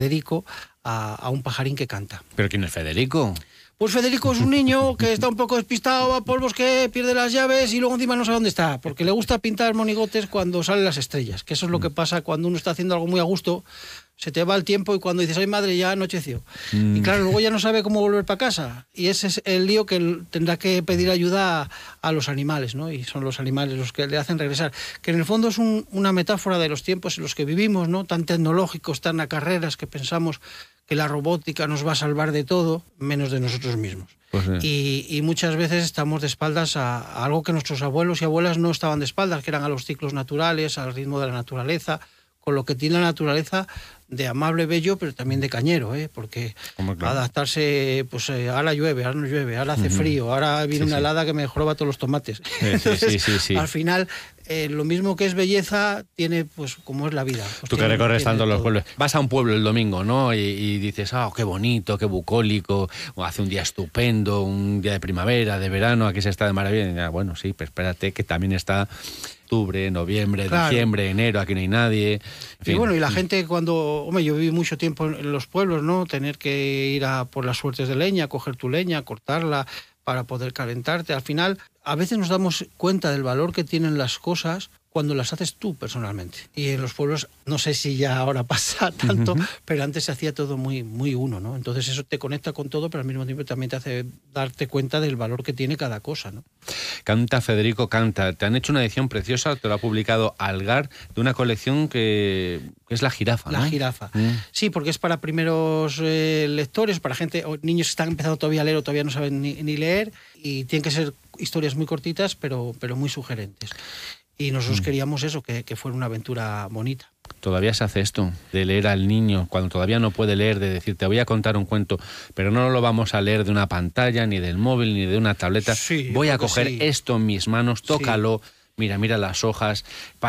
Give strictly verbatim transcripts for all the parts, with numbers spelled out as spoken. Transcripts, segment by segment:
Federico a, a un pajarín que canta. ¿Pero quién es Federico? Pues Federico es un niño que está un poco despistado, va por el bosque, pierde las llaves y luego encima no sabe dónde está, porque le gusta pintar monigotes cuando salen las estrellas, que eso es lo que pasa cuando uno está haciendo algo muy a gusto, se te va el tiempo y cuando dices, ay madre, ya anocheció. Mm. Y claro, luego ya no sabe cómo volver para casa. Y ese es el lío que tendrá que pedir ayuda a, a los animales, ¿no? Y son los animales los que le hacen regresar. Que en el fondo es un, una metáfora de los tiempos en los que vivimos, ¿no? Tan tecnológicos, tan a carreras, que pensamos que la robótica nos va a salvar de todo, menos de nosotros mismos. Pues sí. y, y muchas veces estamos de espaldas a, a algo que nuestros abuelos y abuelas no estaban de espaldas, que eran a los ciclos naturales, al ritmo de la naturaleza, con lo que tiene la naturaleza de amable, bello, pero también de cañero, ¿eh? Porque claro, adaptarse, pues eh, ahora llueve, ahora no llueve, ahora hace uh-huh. frío, ahora viene sí, una helada sí. que me joroba todos los tomates. Sí, Entonces, sí, sí, sí. al final, eh, lo mismo que es belleza, tiene, pues, como es la vida. Pues Tú tiene, que recorres tanto los pueblos. Vas a un pueblo el domingo, ¿no? Y, y dices, ah, oh, qué bonito, qué bucólico, o hace un día estupendo, un día de primavera, de verano, aquí se está de maravilla. Y ya, bueno, sí, pero espérate que también está octubre, noviembre, claro. diciembre, enero, aquí no hay nadie. En fin. Y bueno, y la gente cuando, hombre, yo viví mucho tiempo en los pueblos, ¿no? Tener que ir a por las suertes de leña, coger tu leña, cortarla para poder calentarte. Al final, a veces nos damos cuenta del valor que tienen las cosas cuando las haces tú personalmente. Y en los pueblos, no sé si ya ahora pasa tanto, uh-huh. pero antes se hacía todo muy, muy uno, ¿no? Entonces eso te conecta con todo, pero al mismo tiempo también te hace darte cuenta del valor que tiene cada cosa, ¿no? Canta, Federico, canta. Te han hecho una edición preciosa, te lo ha publicado Algar, de una colección que, que es La Jirafa, ¿no? La Jirafa. Mm. Sí, porque es para primeros eh, lectores, para gente, o niños que están empezando todavía a leer o todavía no saben ni, ni leer, y tienen que ser historias muy cortitas, pero, pero muy sugerentes. Y nosotros queríamos eso, que, que fuera una aventura bonita. Todavía se hace esto, de leer al niño, cuando todavía no puede leer, de decir, te voy a contar un cuento, pero no lo vamos a leer de una pantalla, ni del móvil, ni de una tableta. Sí, voy a coger sí. esto en mis manos, tócalo, sí. mira, mira las hojas,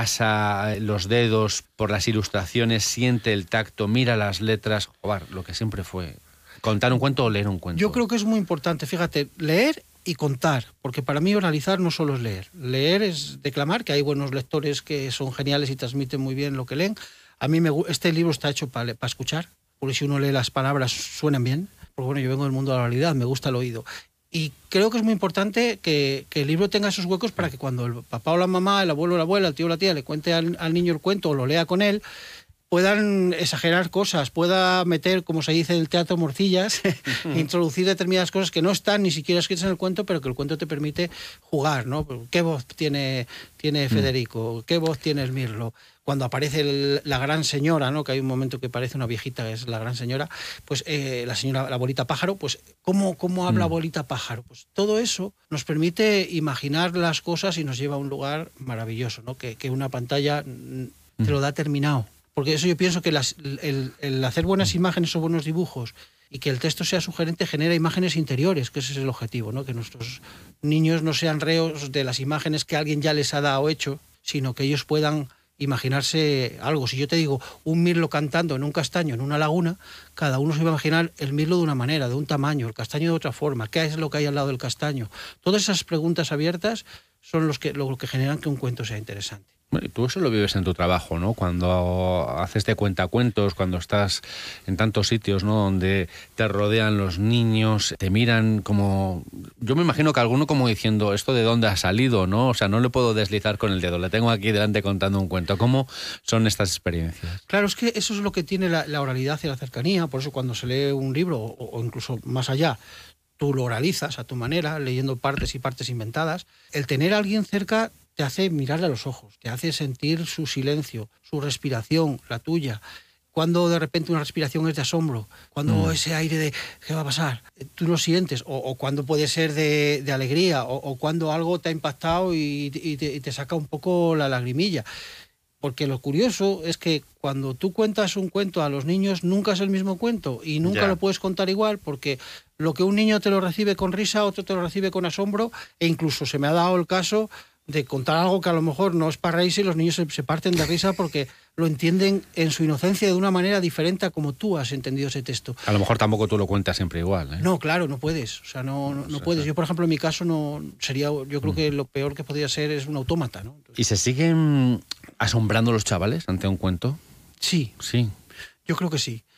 pasa los dedos por las ilustraciones, siente el tacto, mira las letras. Joder, lo que siempre fue contar un cuento o leer un cuento. Yo creo que es muy importante, fíjate, leer y contar, porque para mí oralizar no solo es leer. Leer es declamar, que hay buenos lectores que son geniales y transmiten muy bien lo que leen. A mí me, este libro está hecho para, para escuchar, porque si uno lee las palabras suenan bien, porque bueno, yo vengo del mundo de la oralidad, me gusta el oído. Y creo que es muy importante que, que el libro tenga esos huecos para que cuando el papá o la mamá, el abuelo o la abuela, el tío o la tía le cuente al, al niño el cuento o lo lea con él, puedan exagerar cosas, pueda meter, como se dice en el teatro, morcillas, introducir determinadas cosas que no están ni siquiera escritas en el cuento, pero que el cuento te permite jugar, ¿no? ¿Qué voz tiene, tiene Federico? ¿Qué voz tiene Esmirlo? Cuando aparece el, la gran señora, ¿no? Que hay un momento que parece una viejita, que es la gran señora, pues eh, la señora, la abuelita pájaro, pues ¿cómo, cómo habla abuelita pájaro? Pues todo eso nos permite imaginar las cosas y nos lleva a un lugar maravilloso, ¿no? Que, que una pantalla te lo da terminado. Porque eso yo pienso que las, el, el hacer buenas imágenes o buenos dibujos y que el texto sea sugerente genera imágenes interiores, que ese es el objetivo, ¿no? Que nuestros niños no sean reos de las imágenes que alguien ya les ha dado o hecho, sino que ellos puedan imaginarse algo. Si yo te digo un mirlo cantando en un castaño, en una laguna, cada uno se va a imaginar el mirlo de una manera, de un tamaño, el castaño de otra forma, qué es lo que hay al lado del castaño. Todas esas preguntas abiertas son los que, lo que generan que un cuento sea interesante. Bueno, y tú eso lo vives en tu trabajo, ¿no? Cuando haces de cuentacuentos, cuando estás en tantos sitios, ¿no? Donde te rodean los niños, te miran como... Yo me imagino que alguno como diciendo, ¿esto de dónde ha salido, no? O sea, no le puedo deslizar con el dedo, le tengo aquí delante contando un cuento. ¿Cómo son estas experiencias? Claro, es que eso es lo que tiene la, la oralidad y la cercanía, por eso cuando se lee un libro, o, o incluso más allá, tú lo oralizas a tu manera, leyendo partes y partes inventadas. El tener a alguien cerca te hace mirarle a los ojos, te hace sentir su silencio, su respiración, la tuya. Cuando de repente una respiración es de asombro, cuando mm. ese aire de ¿qué va a pasar? Tú lo sientes, o, o cuando puede ser de, de alegría, o, o cuando algo te ha impactado y, y, te, y te saca un poco la lagrimilla. Porque lo curioso es que cuando tú cuentas un cuento a los niños nunca es el mismo cuento y nunca yeah. lo puedes contar igual, porque lo que un niño te lo recibe con risa, otro te lo recibe con asombro, e incluso se me ha dado el caso de contar algo que a lo mejor no es para reírse y los niños se, se parten de risa porque lo entienden en su inocencia de una manera diferente a como tú has entendido ese texto. A lo mejor tampoco tú lo cuentas siempre igual, ¿eh? No, claro, no puedes. O sea, no, no, no puedes. Yo, por ejemplo, en mi caso, no sería, yo creo que lo peor que podría ser es un autómata, ¿no? Entonces, ¿y se siguen asombrando los chavales ante un cuento? Sí. Sí. Yo creo que sí.